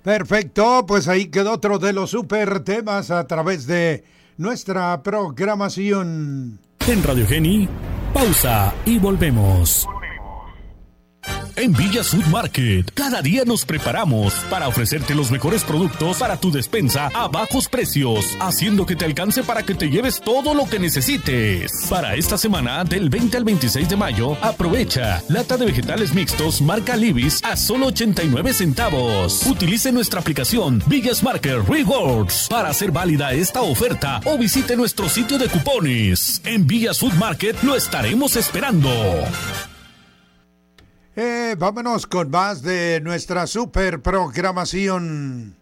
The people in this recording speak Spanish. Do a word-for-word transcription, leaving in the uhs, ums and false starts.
Perfecto, pues ahí quedó otro de los super temas a través de nuestra programación. En Radio Geni, pausa y volvemos. En Villa Food Market, cada día nos preparamos para ofrecerte los mejores productos para tu despensa a bajos precios, haciendo que te alcance para que te lleves todo lo que necesites. Para esta semana, del veinte al veintiséis de mayo, aprovecha lata de vegetales mixtos marca Libis a solo ochenta y nueve centavos. Utilice nuestra aplicación Villas Market Rewards para hacer válida esta oferta o visite nuestro sitio de cupones. En Villa Food Market lo estaremos esperando. Eh, vámonos con más de nuestra super programación.